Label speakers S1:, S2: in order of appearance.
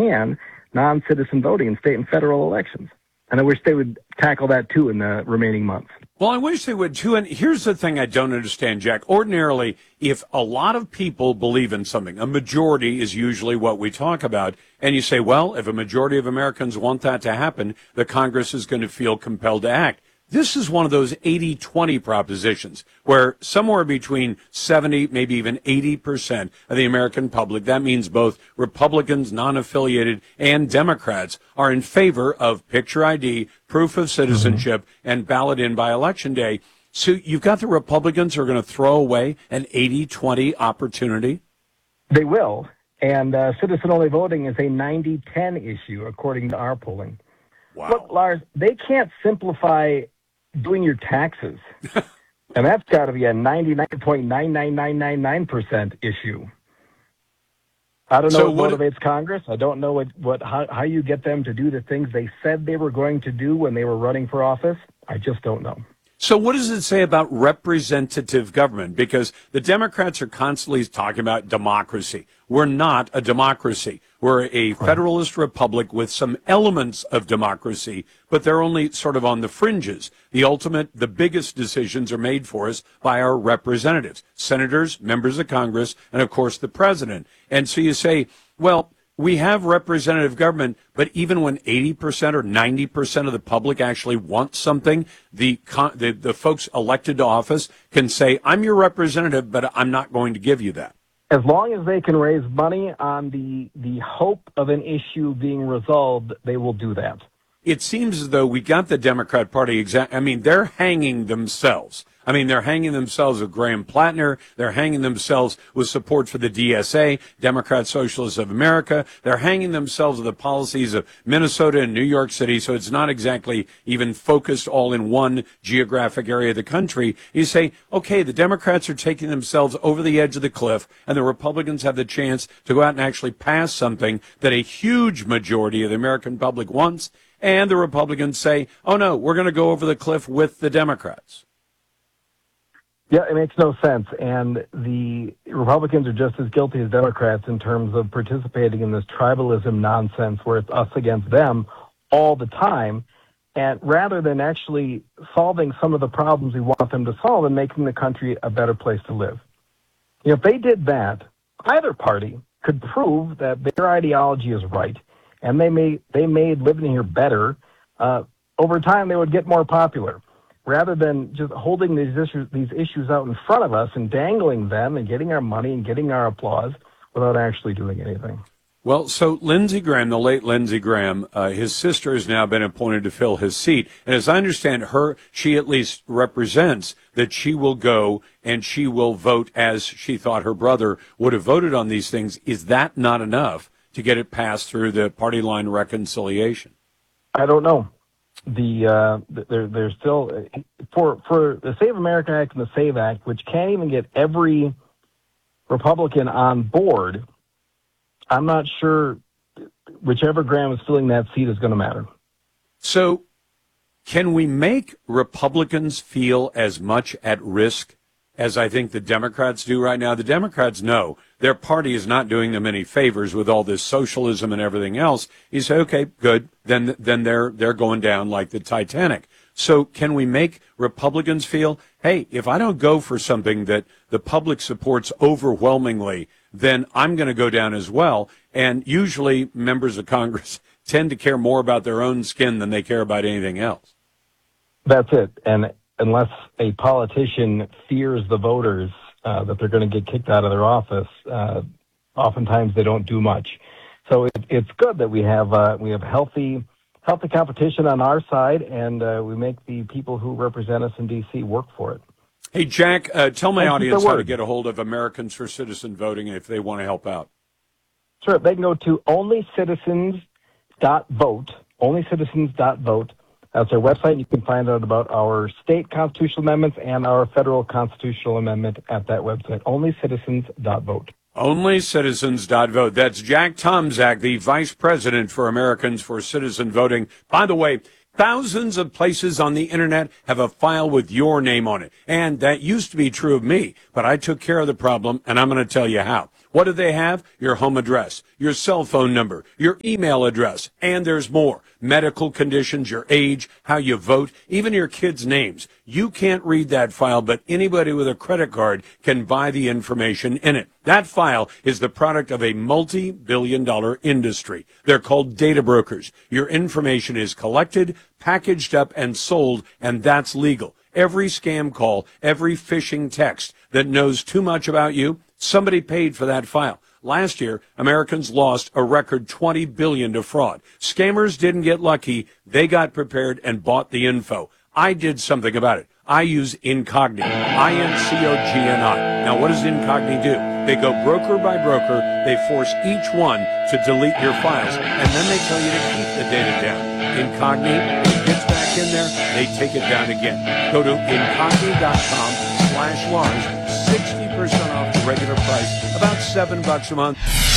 S1: can non-citizen voting in state and federal elections. And I wish they would tackle that, too, in the remaining months.
S2: Well, I wish they would, too. And here's the thing I don't understand, Jack. Ordinarily, if a lot of people believe in something, a majority is usually what we talk about. And you say, well, if a majority of Americans want that to happen, the Congress is going to feel compelled to act. This is one of those 80-20 propositions where somewhere between 70, maybe even 80% of the American public, that means both Republicans, non-affiliated, and Democrats, are in favor of picture ID, proof of citizenship, and ballot in by Election Day. So you've got the Republicans who are going to throw away an 80-20 opportunity?
S1: They will. And citizen-only voting is a 90-10 issue, according to our polling.
S2: Wow.
S1: Look, Lars, they can't simplify doing your taxes. And that's got to be a 99.99999% issue. I don't know what motivates Congress. I don't know how you get them to do the things they said they were going to do when they were running for office. I just don't know.
S2: So what does it say about representative government? Because the Democrats are constantly talking about democracy. We're not a democracy. We're a federalist republic with some elements of democracy, but they're only sort of on the fringes. The biggest decisions are made for us by our representatives, senators, members of Congress, and of course the president. And so you say, well, we have representative government, but even when 80% or 90% of the public actually want something, the folks elected to office can say, I'm your representative, but I'm not going to give you that.
S1: As long as they can raise money on the hope of an issue being resolved, they will do that.
S2: It seems as though we got the Democrat Party they're hanging themselves. They're hanging themselves with Graham Plattner. They're hanging themselves with support for the DSA, Democrat Socialists of America. They're hanging themselves with the policies of Minnesota and New York City. So it's not exactly even focused all in one geographic area of the country. You say, okay, the Democrats are taking themselves over the edge of the cliff, and the Republicans have the chance to go out and actually pass something that a huge majority of the American public wants. And the Republicans say, oh, no, we're going to go over the cliff with the Democrats.
S1: Yeah, it makes no sense. And the Republicans are just as guilty as Democrats in terms of participating in this tribalism nonsense where it's us against them all the time. And rather than actually solving some of the problems we want them to solve and making the country a better place to live. If they did that, either party could prove that their ideology is right and they made living here better. Over time, they would get more popular. Rather than just holding these issues out in front of us and dangling them and getting our money and getting our applause without actually doing anything.
S2: Well, so Lindsey Graham, the late Lindsey Graham, his sister has now been appointed to fill his seat. And as I understand her, she at least represents that she will go and she will vote as she thought her brother would have voted on these things. Is that not enough to get it passed through the party line reconciliation?
S1: I don't know. There's still for the Save America Act and the SAVE Act, which can't even get every Republican on board. I'm not sure whichever Graham is filling that seat is going to matter.
S2: So, can we make Republicans feel as much at risk as I think the Democrats do right now? The Democrats know their party is not doing them any favors with all this socialism and everything else. You say, okay, good. Then they're going down like the Titanic. So can we make Republicans feel, hey, if I don't go for something that the public supports overwhelmingly, then I'm going to go down as well. And usually members of Congress tend to care more about their own skin than they care about anything else.
S1: That's it. And unless a politician fears the voters that they're going to get kicked out of their office, oftentimes they don't do much. So it's good that we have healthy competition on our side, and we make the people who represent us in D.C. work for it.
S2: Hey, Jack, tell my audience how to get a hold of Americans for Citizen Voting if they want to help out.
S1: Sure. They can go to onlycitizens.vote, onlycitizens.vote. That's our website. You can find out about our state constitutional amendments and our federal constitutional amendment at that website, onlycitizens.vote.
S2: Onlycitizens.vote. That's Jack Tomczak, the Vice President for Americans for Citizen Voting. By the way, thousands of places on the internet have a file with your name on it. And that used to be true of me, but I took care of the problem, and I'm going to tell you how. What do they have? Your home address, your cell phone number, your email address, and there's more. Medical conditions, your age, how you vote, even your kids' names. You can't read that file, but anybody with a credit card can buy the information in it. That file is the product of a multi-billion-dollar industry. They're called data brokers. Your information is collected, packaged up, and sold, and that's legal. Every scam call, every phishing text that knows too much about you, somebody paid for that file. Last year, Americans lost a record $20 billion to fraud. Scammers didn't get lucky. They got prepared and bought the info. I did something about it. I use Incogni, Incogni. Now, what does Incogni do? They go broker by broker. They force each one to delete your files, and then they tell you to keep the data down. Incogni, when it gets back in there, they take it down again. Go to incogni.com/Lars, 60% off the regular price, about $7 a month.